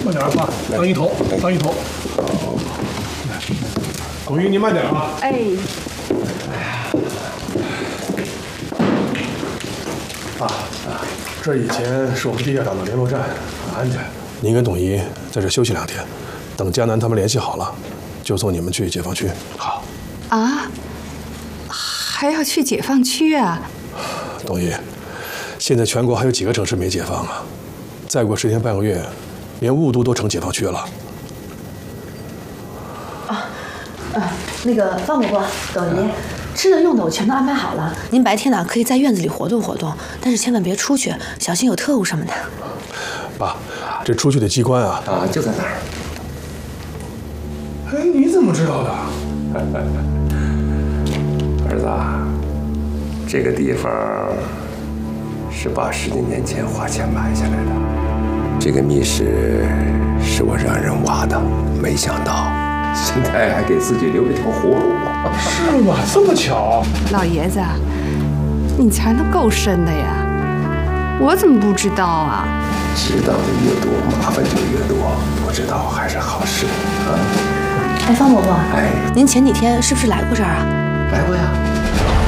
慢点啊，爸，当一头，当一头。狗玉，你慢点啊。 哎。 爸，这以前是我们地下党的联络站，很安全。您跟董姨在这休息2天，等江南他们联系好了，就送你们去解放区。好。 啊？还要去解放区啊？ 董姨，现在全国还有几个城市没解放啊？再过10天半个月，连雾都成解放区了。 那个方伯伯、董姨，吃的用的我全都安排好了。您白天呢可以在院子里活动活动，但是千万别出去，小心有特务什么的。 爸，这出去的机关啊， 就在那儿。 哎，你怎么知道的？ 儿子，这个地方是爸10几年前花钱买下来的。这个密室是我让人挖的，没想到现在还给自己留了条活路。 是吗？这么巧？ 老爷子，你藏得够深的呀，我怎么不知道啊？ 知道的越多，麻烦就越多。不知道还是好事啊。 哎，方伯伯， 哎， 您前几天是不是来过这儿啊？ 来过呀。